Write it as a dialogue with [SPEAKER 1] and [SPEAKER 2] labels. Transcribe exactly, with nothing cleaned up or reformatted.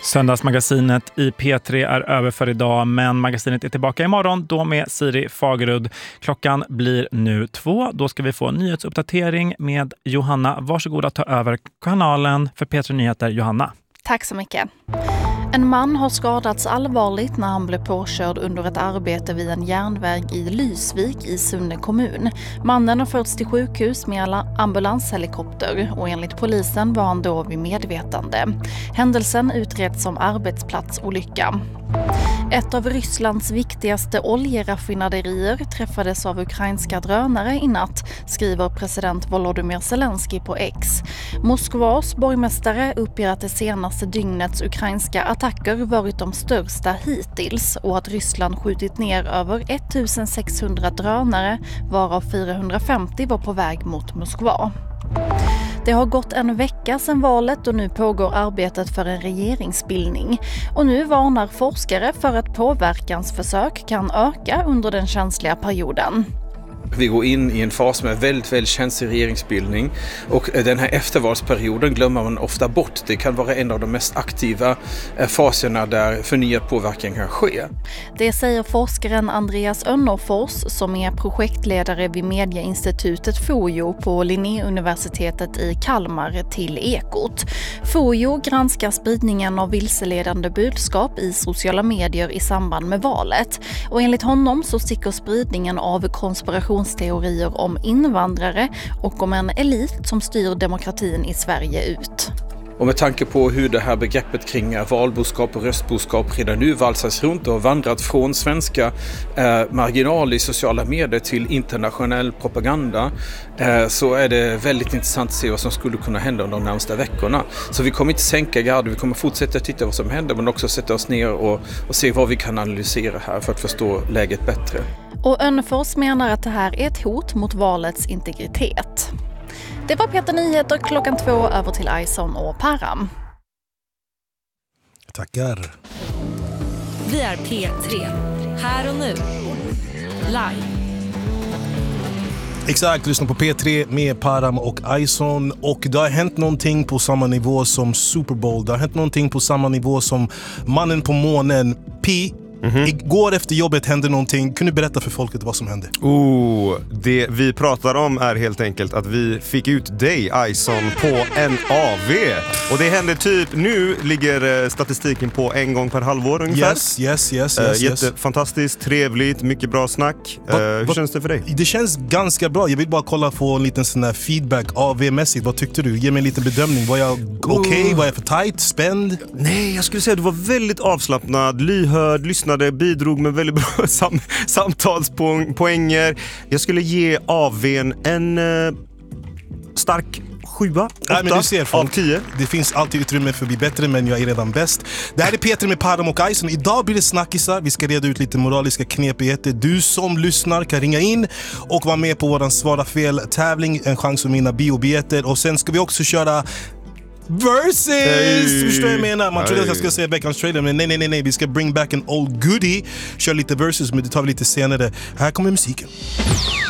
[SPEAKER 1] Söndagsmagasinet i P tre är över för idag, men magasinet är tillbaka imorgon då med Siri Fagerud. Klockan blir nu två. Då ska vi få en nyhetsuppdatering med Johanna. Varsågod att ta över kanalen för P tre Nyheter, Johanna.
[SPEAKER 2] Tack så mycket. En man har skadats allvarligt när han blev påkörd under ett arbete vid en järnväg i Lysvik i Sunne kommun. Mannen har förts till sjukhus med alla ambulanshelikopter och enligt polisen var han då vid medvetande. Händelsen utreds som arbetsplatsolycka. Ett av Rysslands viktigaste oljeraffinaderier träffades av ukrainska drönare i natt, skriver president Volodymyr Zelensky på X. Moskvas borgmästare uppger att det senaste dygnets ukrainska attacker varit de största hittills och att Ryssland skjutit ner över sextonhundra drönare, varav fyrahundrafemtio var på väg mot Moskva. Det har gått en vecka sedan valet och nu pågår arbetet för en regeringsbildning. Och nu varnar forskare för att påverkansförsök kan öka under den känsliga perioden.
[SPEAKER 3] Vi går in i en fas med väldigt, väldigt känslig regeringsbildning och den här eftervalsperioden glömmer man ofta bort. Det kan vara en av de mest aktiva faserna där förnyad påverkan kan ske.
[SPEAKER 2] Det säger forskaren Andreas Önnerfors som är projektledare vid medieinstitutet FOJO på Linnéuniversitetet i Kalmar till Ekot. FOJO granskar spridningen av vilseledande budskap i sociala medier i samband med valet. Och enligt honom så sticker spridningen av konspiration teorier om invandrare och om en elit som styr demokratin i Sverige ut.
[SPEAKER 3] Och med tanke på hur det här begreppet kring valboskap och röstboskap redan nu valsas runt och vandrat från svenska eh, marginaler i sociala medier till internationell propaganda eh, så är det väldigt intressant att se vad som skulle kunna hända under de närmaste veckorna. Så vi kommer inte sänka garden, vi kommer fortsätta titta vad som händer men också sätta oss ner och, och se vad vi kan analysera här för att förstå läget bättre.
[SPEAKER 2] Och Önnerfors menar att det här är ett hot mot valets integritet. Det var P tre Nyheter klockan två över till Ison och Param.
[SPEAKER 4] Tackar.
[SPEAKER 5] Vi är P tre. Här och nu. Live.
[SPEAKER 4] Exakt, lyssna på P tre med Param och Ison. Och det har hänt någonting på samma nivå som Super Bowl. Det har hänt någonting på samma nivå som mannen på månen, Pi. Mm-hmm. Igår efter jobbet hände någonting. Kan du berätta för folket vad som hände?
[SPEAKER 6] Oh, det vi pratar om är helt enkelt att vi fick ut dig, Ison, på en A V. Och det hände typ, nu ligger statistiken på en gång per halvår ungefär.
[SPEAKER 4] Yes, yes, yes, yes,
[SPEAKER 6] uh, Jättefantastiskt, trevligt, mycket bra snack. Uh,
[SPEAKER 4] but,
[SPEAKER 6] hur
[SPEAKER 4] but,
[SPEAKER 6] känns det för dig?
[SPEAKER 4] Det känns ganska bra. Jag vill bara kolla på en liten sån här feedback A V-mässigt. Vad tyckte du? Ge mig en liten bedömning. Var jag okej? Okay? Var jag för tight? Spänd?
[SPEAKER 6] Nej, jag skulle säga att du var väldigt avslappnad, lyhörd, lyssnade, bidrog med väldigt bra sam- samtalspoänger. Jag skulle ge A V:n en uh, stark sjua, åtta
[SPEAKER 4] Nej, men du ser, folk,
[SPEAKER 6] av tio.
[SPEAKER 4] Det finns alltid utrymme för att bli bättre, men jag är redan bäst. Det här är P tre med Param och Ison. Idag blir det snackisar. Vi ska reda ut lite moraliska knepigheter. Du som lyssnar kan ringa in och vara med på våran Svara fel-tävling. En chans att vinna biobiljetter. Och sen ska vi också köra Versus! Hey. Förstår jag menar? Man trodde att jag skulle säga veckans trailer, men nej, nej, nej, nej. Vi ska bring back an old goodie. Kör lite versus, men det tar vi lite senare. Här kommer musiken.